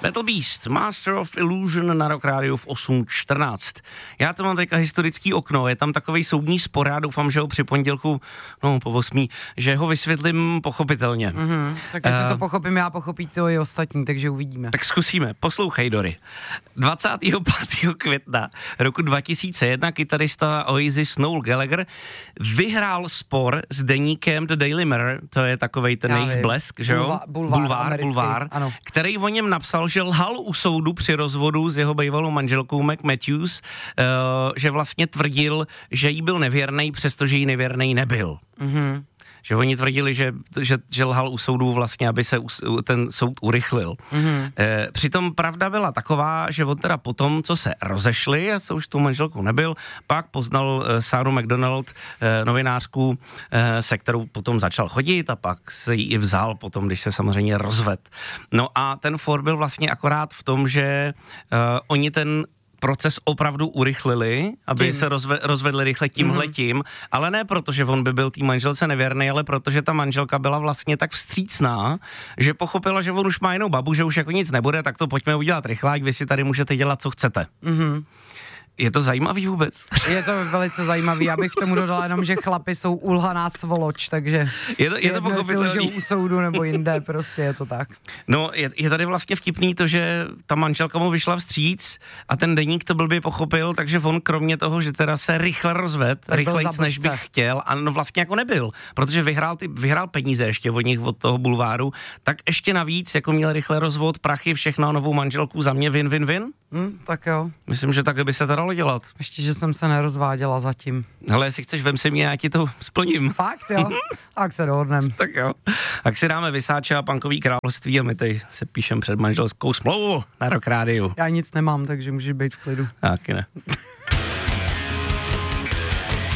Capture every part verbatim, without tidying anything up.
Battle Beast, Master of Illusion na Rock Radio v osm čtrnáct. Já to mám teďka historický okno, je tam takovej soudní spor, já doufám, že ho při pondělku, no po osmí, že ho vysvětlím pochopitelně. Mm-hmm. Tak jestli uh, to pochopím já, pochopí to i ostatní, takže uvidíme. Tak zkusíme, poslouchej Dory. dvacátého pátého května roku dva tisíce jedna kytarista Oasis Noel Gallagher vyhrál spor s deníkem The Daily Mirror, to je takovej ten jejich blesk, že jo? Bulvár, bulvár, bulvár který o něm napsal, že lhal u soudu při rozvodu s jeho bývalou manželkou Mac Matthews, uh, že vlastně tvrdil, že jí byl nevěrnej, přestože jí nevěrnej nebyl. Mhm. Že oni tvrdili, že, že, že lhal u soudu vlastně, aby se ten soud urychlil. Mm-hmm. E, přitom pravda byla taková, že on teda potom, co se rozešli, a co už tu manželkou nebyl, pak poznal e, Saru McDonald, e, novinářku, e, se kterou potom začal chodit a pak se jí i vzal potom, když se samozřejmě rozved. No a ten for byl vlastně akorát v tom, že e, oni ten proces opravdu urychlili, aby tím. se rozve, rozvedli rychle tímhletím, mm. ale ne proto, že on by byl tý manželce nevěrný, ale protože ta manželka byla vlastně tak vstřícná, že pochopila, že on už má jinou babu, že už jako nic nebude, tak to pojďme udělat rychle, vy si tady můžete dělat, co chcete. Mhm. Je to zajímavý vůbec? Je to velice zajímavý, já bych tomu dodala jenom, že chlapi jsou ulhaná svoloč, takže je to, je to pochopitelný. U soudu nebo jinde, prostě je to tak. No, je, je tady vlastně vtipný to, že ta manželka mu vyšla vstříc a ten deník to blbě pochopil, takže on kromě toho, že teda se rychle rozved, rychlejc než bych chtěl, a no vlastně jako nebyl, protože vyhrál, ty, vyhrál peníze ještě od nich, od toho bulváru, tak ještě navíc, jako měl rychle rozvod, prachy, všechno, novou manželku, za mě win, win, win. Hmm, tak jo. Myslím, že tak by se to dalo dělat. Ještě, že jsem se nerozváděla zatím. Hele, jestli chceš, vem si mě, já ti to splním. Fakt, jo? Tak se dohodnem. Tak jo. Tak si dáme Vysáče a Punkový království a my tady se píšem před manželskou smlouvu na Rock Rádiu. Já nic nemám, takže můžeš být v klidu. Taky ne.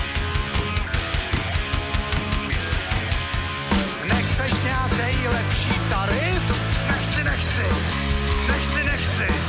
Nechceš nějakej lepší